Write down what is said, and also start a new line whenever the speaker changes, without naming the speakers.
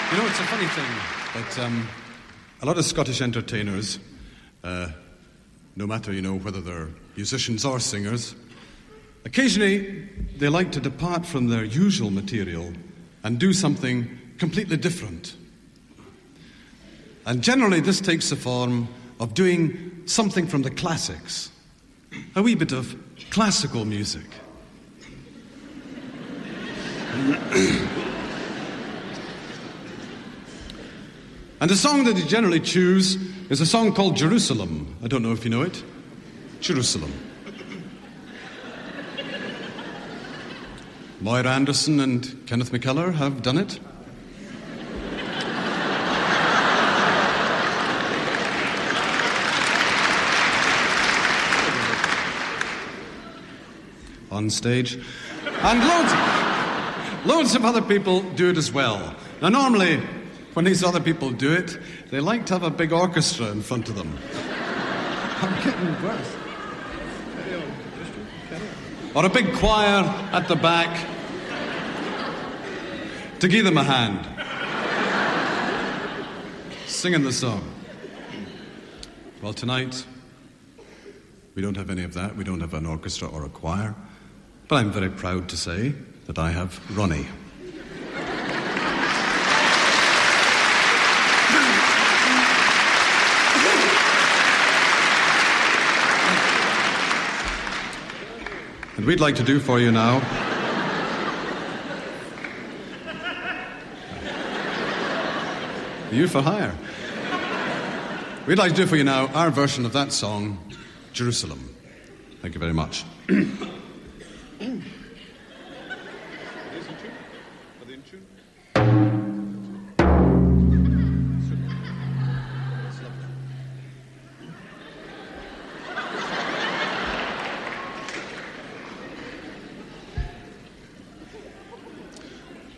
You know, it's a funny thing that a lot of Scottish entertainers, no matter, whether they're musicians or singers, occasionally they like to depart from their usual material and do something completely different. And generally this takes the form of doing something from the classics, a wee bit of classical music. And the song that they generally choose is a song called Jerusalem. I don't know if you know it. Jerusalem. Moira Anderson and Kenneth McKellar have done it. On stage. And loads of other people do it as well. Now, normally, when these other people do it, they like to have a big orchestra in front of them. I'm getting worse. Or a big choir at the back to give them a hand. Singing the song. Well, tonight, we don't have any of that. We don't have an orchestra or a choir. But I'm very proud to say that I have Ronnie. And we'd like to do for you now You for hire. We'd like to do for you now our version of that song, Jerusalem. Thank you very much. Are they in tune?